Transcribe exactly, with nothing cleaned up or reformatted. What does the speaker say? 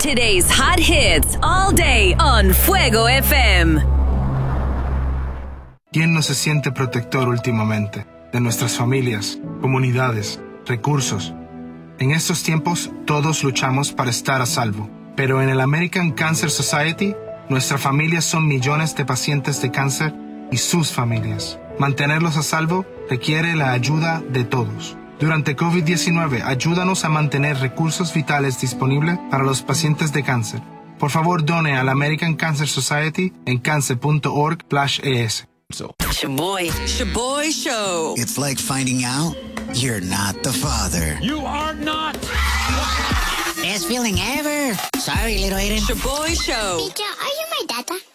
Today's hot hits all day on Fuego F M. ¿Quién no se siente protector últimamente de nuestras familias, comunidades, recursos? En estos tiempos todos luchamos para estar a salvo, pero en el American Cancer Society, nuestra familia son millones de pacientes de cáncer y sus familias. Mantenerlos a salvo requiere la ayuda de todos. Durante COVID diecinueve, ayúdanos a mantener recursos vitales disponibles para los pacientes de cáncer. Por favor, done al American Cancer Society en cancer punto org slash es. Shaboy, Shaboy Show. It's like finding out you're not the father. You are not. Best feeling ever. Sorry, little Aiden. Shaboy Show. Teacher, are you my data?